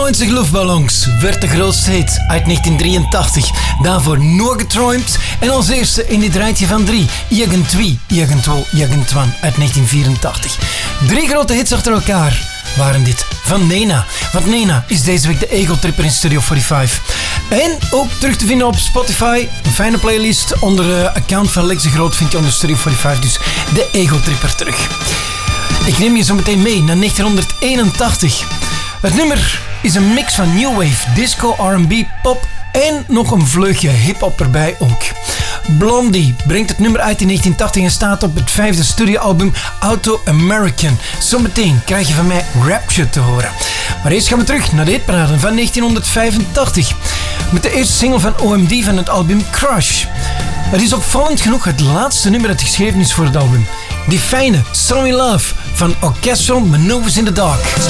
90 luchtballons werd de grootste hit uit 1983. Daarvoor Nur geträumt en als eerste in dit rijtje van 3 Irgendwie, Irgendwo, Irgendwann uit 1984. 3 grote hits achter elkaar waren dit van Nena. Want Nena is deze week de Ego Tripper in Studio 45. En ook terug te vinden op Spotify. Een fijne playlist onder de account van Lex de Groot vind je onder Studio 45. Dus de Ego Tripper terug. Ik neem je zo meteen mee naar 1981. Het nummer is een mix van new wave, disco, R&B, pop en nog een vleugje hip-hop erbij ook. Blondie brengt het nummer uit in 1980 en staat op het 5e studioalbum Auto American. Zometeen krijg je van mij Rapture te horen. Maar eerst gaan we terug naar de hitparade van 1985 met de eerste single van OMD van het album Crush. Het is opvallend genoeg het laatste nummer dat geschreven is voor het album. Die fijne Sorry Love van Orchestral Maneuvers in the Dark.